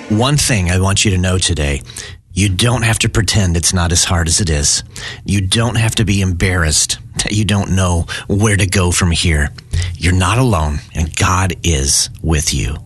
One thing I want you to know today, you don't have to pretend it's not as hard as it is. You don't have to be embarrassed that you don't know where to go from here. You're not alone, and God is with you.